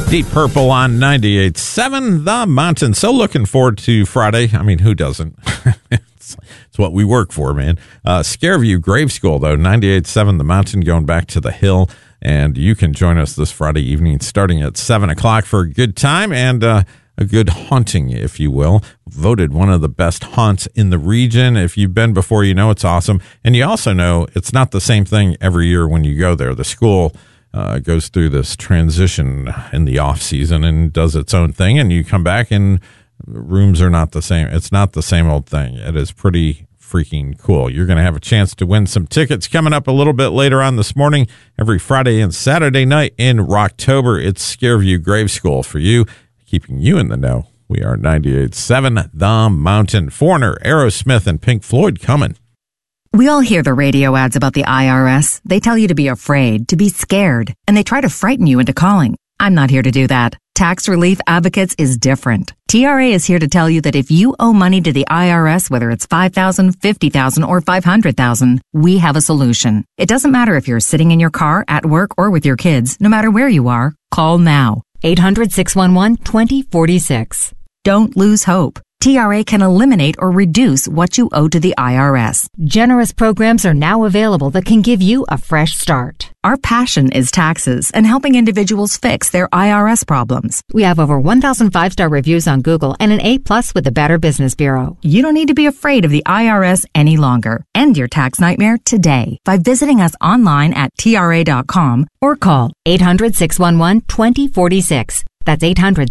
Deep Purple on 98.7 The Mountain. So looking forward to Friday. I mean, who doesn't? It's what we work for, man. Scareview Grave School, though, 98.7 The Mountain, going back to the hill. And you can join us this Friday evening starting at 7 o'clock for a good time and a good haunting, if you will. Voted one of the best haunts in the region. If you've been before, you know it's awesome. And you also know it's not the same thing every year when you go there. The school goes through this transition in the off season and does its own thing, and you come back and rooms are not the same. It's not the same old thing. It is pretty freaking cool. You're going to have a chance to win some tickets coming up a little bit later on this morning. Every Friday and Saturday night in Rocktober, it's Scareview Grave School for you, keeping you in the know. We are 98.7 The Mountain. Foreigner, Aerosmith, and Pink Floyd coming. We all hear the radio ads about the IRS. They tell you to be afraid, to be scared, and they try to frighten you into calling. I'm not here to do that. Tax Relief Advocates is different. TRA is here to tell you that if you owe money to the IRS, whether it's $5,000, $50,000, or $500,000, we have a solution. It doesn't matter if you're sitting in your car, at work, or with your kids. No matter where you are, call now. 800-611-2046. Don't lose hope. TRA can eliminate or reduce what you owe to the IRS. Generous programs are now available that can give you a fresh start. Our passion is taxes and helping individuals fix their IRS problems. We have over 1,000 5-star reviews on Google and an A+ with the Better Business Bureau. You don't need to be afraid of the IRS any longer. End your tax nightmare today by visiting us online at TRA.com or call 800-611-2046. That's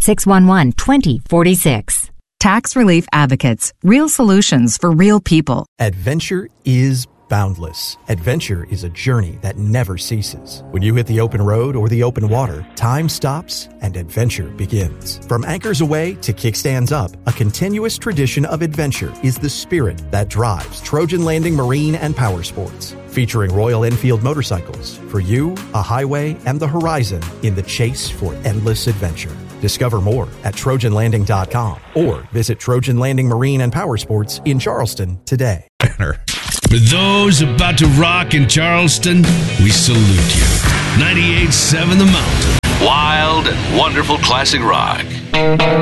800-611-2046. Tax Relief Advocates. Real solutions for real people. Adventure is boundless. Adventure is a journey that never ceases. When you hit the open road or the open water, time stops and adventure begins. From anchors away to kickstands up, a continuous tradition of adventure is the spirit that drives Trojan Landing Marine and Power Sports. Featuring Royal Enfield motorcycles, for you, a highway, and the horizon in the chase for endless adventure. Discover more at TrojanLanding.com or visit Trojan Landing Marine and Power Sports in Charleston today. For those about to rock in Charleston, we salute you. 98.7 The Mountain. Wild and wonderful classic rock.